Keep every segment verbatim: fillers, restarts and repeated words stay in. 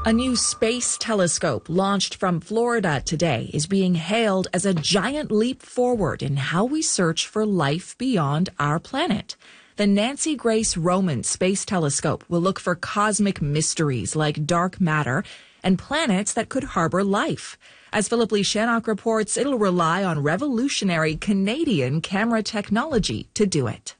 A new space telescope launched from Florida today is being hailed as a giant leap forward in how we search for life beyond our planet. The Nancy Grace Roman Space Telescope will look for cosmic mysteries like dark matter and planets that could harbor life. As Philip Lee Shannock reports, it'll rely on revolutionary Canadian camera technology to do it.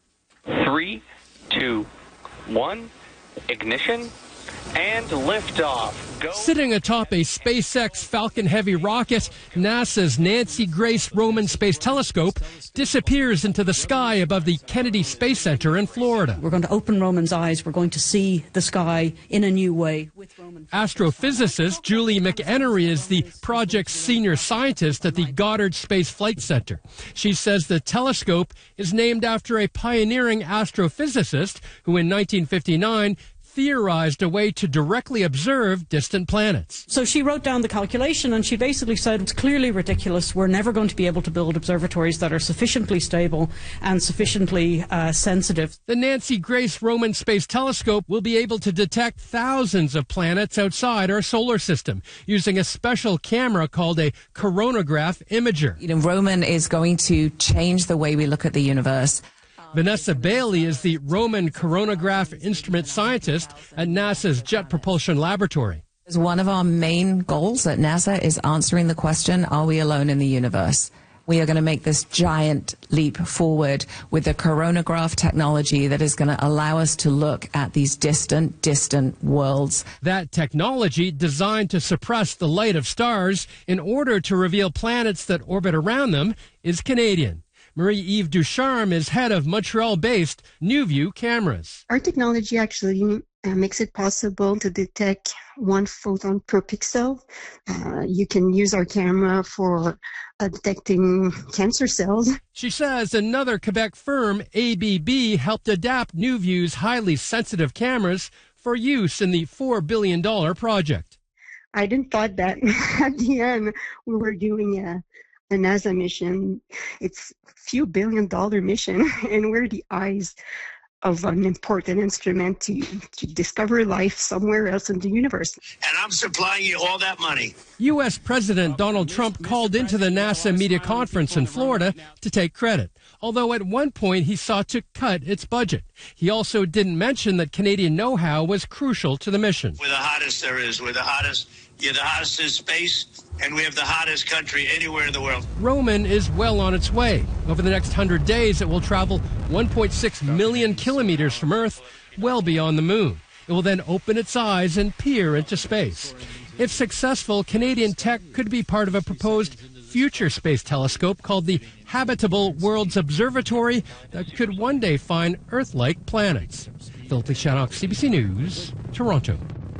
Three, two, one, ignition, and liftoff. Go. Sitting atop a SpaceX Falcon Heavy rocket, NASA's Nancy Grace Roman Space Telescope disappears into the sky above the Kennedy Space Center in Florida. We're going to open Roman's eyes. We're going to see the sky in a new way. With Roman. Astrophysicist Julie McEnery is the project's senior scientist at the Goddard Space Flight Center. She says the telescope is named after a pioneering astrophysicist who in nineteen fifty-nine theorized a way to directly observe distant planets. So she wrote down the calculation and she basically said it's clearly ridiculous. We're never going to be able to build observatories that are sufficiently stable and sufficiently uh, sensitive. The Nancy Grace Roman Space Telescope will be able to detect thousands of planets outside our solar system using a special camera called a coronagraph imager. You know, Roman is going to change the way we look at the universe. Vanessa Bailey is the Roman coronagraph instrument scientist at NASA's Jet Propulsion Laboratory. One of our main goals at NASA is answering the question, are we alone in the universe? We are going to make this giant leap forward with the coronagraph technology that is going to allow us to look at these distant, distant worlds. That technology, designed to suppress the light of stars in order to reveal planets that orbit around them, is Canadian. Marie-Eve Ducharme is head of Montreal-based NewView Cameras. Our technology actually uh, makes it possible to detect one photon per pixel. Uh, you can use our camera for uh, detecting cancer cells. She says another Quebec firm, A B B, helped adapt NewView's highly sensitive cameras for use in the four billion dollars project. I didn't thought that at the end we were doing a a NASA mission. It's a few billion dollar mission, and we're the eyes of an important instrument to, to discover life somewhere else in the universe. And I'm supplying you all that money. U S President Donald Trump called into the NASA media conference in Florida to take credit, although at one point he sought to cut its budget. He also didn't mention that Canadian know-how was crucial to the mission. We're the hottest there is. We're the hottest. You're the hottest in space, and we have the hottest country anywhere in the world. Roman is well on its way. Over the next one hundred days, it will travel one point six million kilometers from Earth, well beyond the moon. It will then open its eyes and peer into space. If successful, Canadian tech could be part of a proposed future space telescope called the Habitable Worlds Observatory that could one day find Earth-like planets. Philip Lee Shannock, C B C News, Toronto.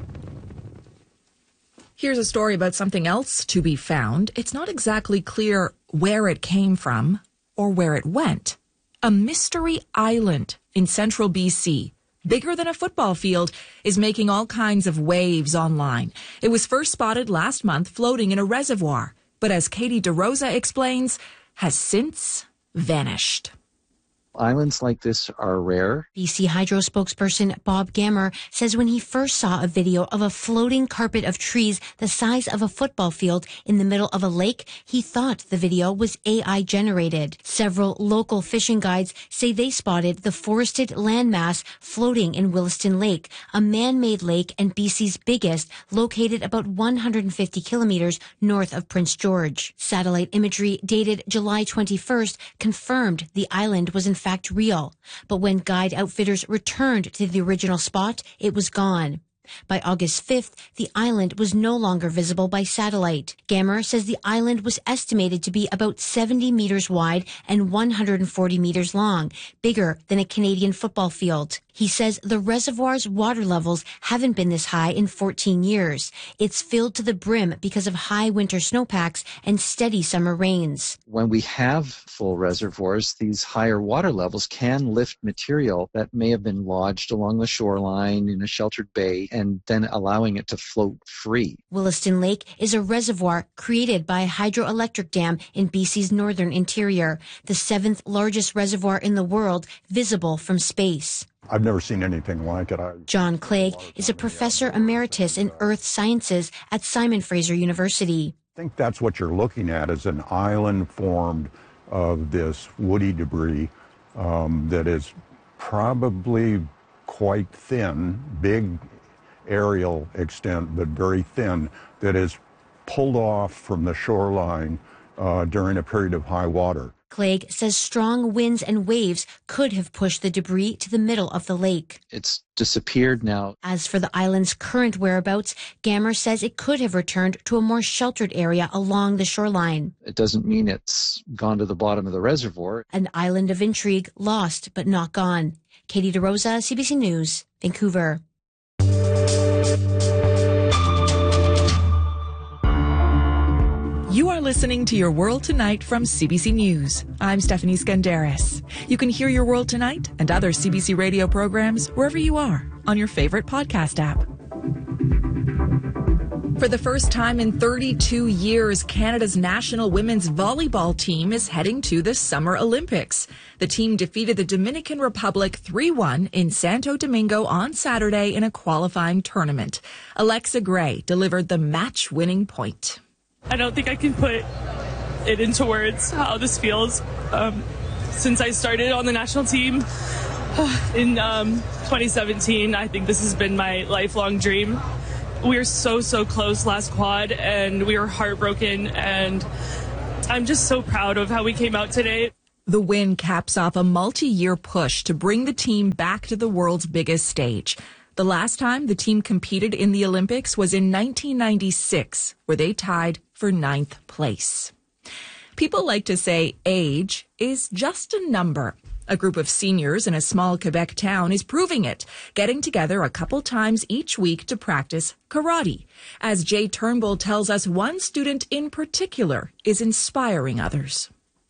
Here's a story about something else to be found. It's not exactly clear where it came from or where it went. A mystery island in central B C, bigger than a football field, is making all kinds of waves online. It was first spotted last month floating in a reservoir, but as Katie DeRosa explains, has since vanished. Islands like this are rare. B C Hydro spokesperson Bob Gammer says when he first saw a video of a floating carpet of trees the size of a football field in the middle of a lake, he thought the video was A I generated. Several local fishing guides say they spotted the forested landmass floating in Williston Lake, a man-made lake and B C's biggest, located about one hundred fifty kilometers north of Prince George. Satellite imagery dated July twenty-first confirmed the island was in fact real, but when guide outfitters returned to the original spot, it was gone. By August fifth, the island was no longer visible by satellite. Gammer says the island was estimated to be about seventy meters wide and one hundred forty meters long, bigger than a Canadian football field. He says the reservoir's water levels haven't been this high in fourteen years. It's filled to the brim because of high winter snowpacks and steady summer rains. When we have full reservoirs, these higher water levels can lift material that may have been lodged along the shoreline in a sheltered bay and then allowing it to float free. Williston Lake is a reservoir created by a hydroelectric dam in B C's northern interior, the seventh largest reservoir in the world visible from space. I've never seen anything like it. I, John Clegg is a professor emeritus in earth sciences at Simon Fraser University. I think that's what you're looking at, is an island formed of this woody debris um, that is probably quite thin, big aerial extent, but very thin, that is pulled off from the shoreline uh, during a period of high water. Clegg says strong winds and waves could have pushed the debris to the middle of the lake. It's disappeared now. As for the island's current whereabouts, Gammer says it could have returned to a more sheltered area along the shoreline. It doesn't mean it's gone to the bottom of the reservoir. An island of intrigue, lost but not gone. Katie DeRosa, C B C News, Vancouver. You are listening to Your World Tonight from C B C News. I'm Stephanie Skandaris. You can hear Your World Tonight and other C B C radio programs wherever you are on your favorite podcast app. For the first time in thirty-two years, Canada's national women's volleyball team is heading to the Summer Olympics. The team defeated the Dominican Republic three one in Santo Domingo on Saturday in a qualifying tournament. Alexa Gray delivered the match-winning point. I don't think I can put it into words how this feels. Um, since I started on the national team in um, twenty seventeen, I think this has been my lifelong dream. We were so, so close last quad, and we were heartbroken, and I'm just so proud of how we came out today. The win caps off a multi-year push to bring the team back to the world's biggest stage. The last time the team competed in the Olympics was in nineteen ninety-six, where they tied for ninth place. People like to say age is just a number. A group of seniors in a small Quebec town is proving it, getting together a couple times each week to practice karate. As Jay Turnbull tells us, one student in particular is inspiring others.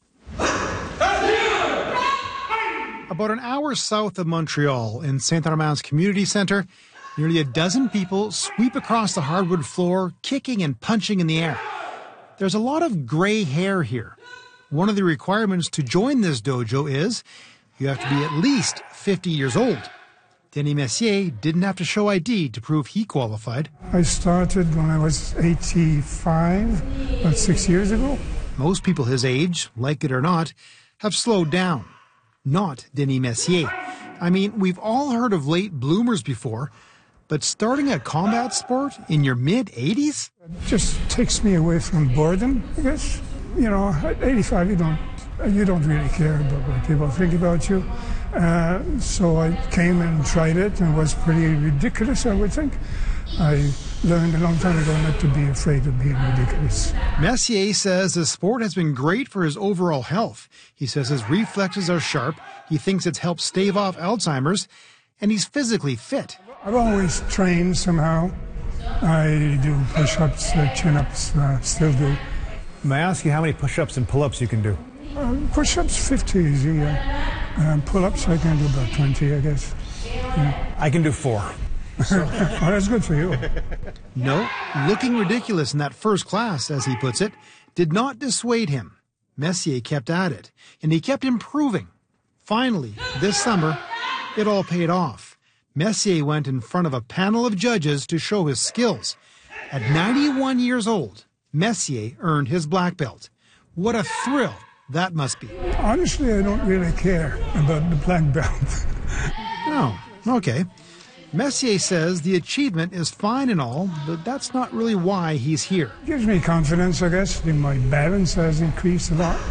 About an hour south of Montreal, in Saint Armand's Community Centre, nearly a dozen people sweep across the hardwood floor, kicking and punching in the air. There's a lot of gray hair here. One of the requirements to join this dojo is you have to be at least fifty years old. Denis Messier didn't have to show I D to prove he qualified. I started when I was eighty-five, about six years ago. Most people his age, like it or not, have slowed down. Not Denis Messier. I mean, we've all heard of late bloomers before, but starting a combat sport in your mid-eighties? It just takes me away from boredom, I guess. You know, at eighty-five, you don't, you don't really care about what people think about you. Uh, so I came and tried it, and it was pretty ridiculous, I would think. I learned a long time ago not to be afraid of being ridiculous. Messier says the sport has been great for his overall health. He says his reflexes are sharp, he thinks it's helped stave off Alzheimer's, and he's physically fit. I've always trained somehow. I do push-ups, uh, chin-ups, uh, still do. May I ask you how many push-ups and pull-ups you can do? Uh, push-ups, fifty easy, yeah. Um, pull-ups, I can do about twenty, I guess. Yeah. I can do four. So. Oh, that's good for you. No, looking ridiculous in that first class, as he puts it, did not dissuade him. Messier kept at it, and he kept improving. Finally, this summer, it all paid off. Messier went in front of a panel of judges to show his skills. At ninety-one years old, Messier earned his black belt. What a thrill that must be. Honestly, I don't really care about the black belt. Oh, okay. Messier says the achievement is fine and all, but that's not really why he's here. It gives me confidence, I guess. My balance has increased a lot.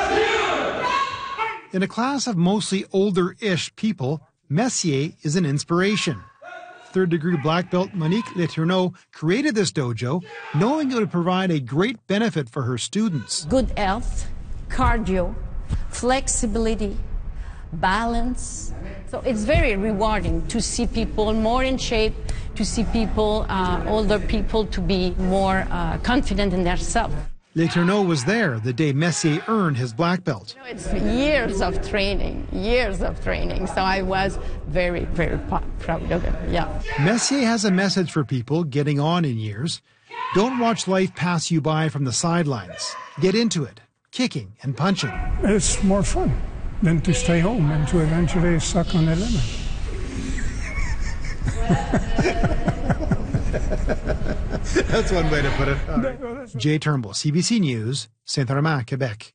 In a class of mostly older-ish people, Messier is an inspiration. Third-degree black belt Monique Letourneau created this dojo, knowing it would provide a great benefit for her students. Good health, cardio, flexibility, balance. So it's very rewarding to see people more in shape, to see people, uh, older people, to be more uh, confident in themselves. Letourneau was there the day Messier earned his black belt. You know, it's years of training, years of training. So I was very, very proud of him, yeah. Messier has a message for people getting on in years. Don't watch life pass you by from the sidelines. Get into it, kicking and punching. It's more fun than to stay home and to eventually suck on the lemon. That's one way to put it. Right. Jay Turnbull, C B C News, Saint-Romain, Quebec.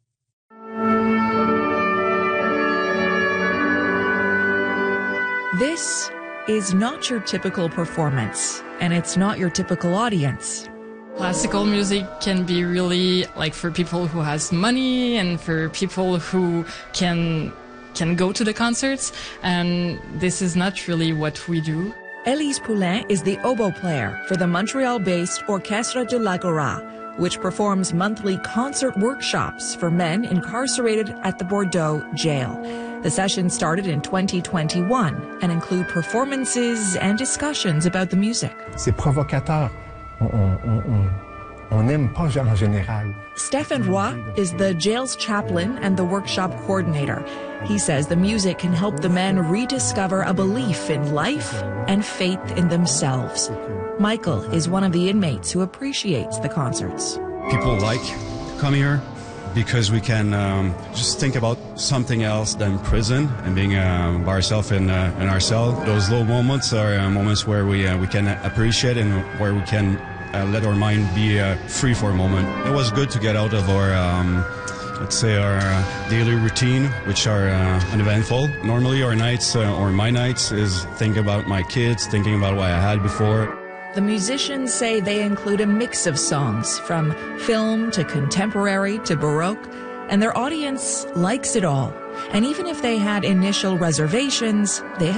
This is not your typical performance, and it's not your typical audience. Classical music can be really like for people who has money and for people who can can go to the concerts, and this is not really what we do. Elise Poulin is the oboe player for the Montreal-based Orchestre de l'Agora, which performs monthly concert workshops for men incarcerated at the Bordeaux jail. The sessions started in twenty twenty-one and include performances and discussions about the music. C'est provocateur. On, on, on, on n'aime pas en général. Stéphane Roy is the jail's chaplain and the workshop coordinator. He says the music can help the men rediscover a belief in life and faith in themselves. Michael is one of the inmates who appreciates the concerts. People like to come here because we can um, just think about something else than prison and being uh, by ourselves in, uh, in our cell. Those low moments are uh, moments where we uh, we can appreciate and where we can uh, let our mind be uh, free for a moment. It was good to get out of our, um, let's say, our uh, daily routine, which are uh, uneventful. Normally our nights, uh, or my nights, is thinking about my kids, thinking about what I had before. The musicians say they include a mix of songs, from film to contemporary to Baroque, and their audience likes it all. And even if they had initial reservations, they